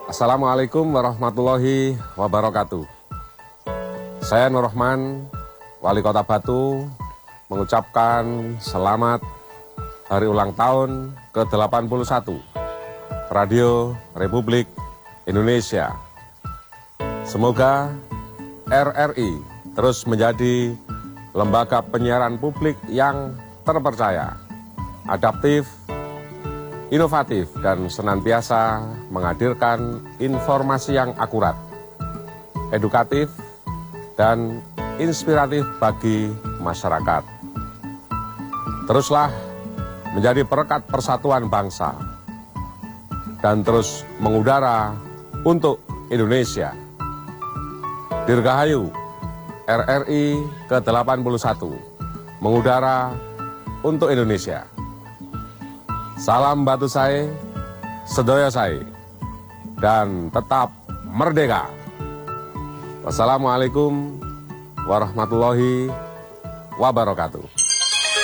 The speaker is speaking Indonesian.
Assalamualaikum warahmatullahi wabarakatuh. Saya Nur Rahman, Wali Kota Batu, mengucapkan selamat hari ulang tahun ke-81 Radio Republik Indonesia. Semoga RRI terus menjadi lembaga penyiaran publik yang terpercaya, adaptif, inovatif, dan senantiasa menghadirkan informasi yang akurat, edukatif, dan inspiratif bagi masyarakat. Teruslah menjadi perekat persatuan bangsa dan terus mengudara untuk Indonesia. Dirgahayu RRI ke-81, mengudara untuk Indonesia. Salam Batu Sae, Sedoyo Sae, dan tetap merdeka. Wassalamualaikum warahmatullahi wabarakatuh.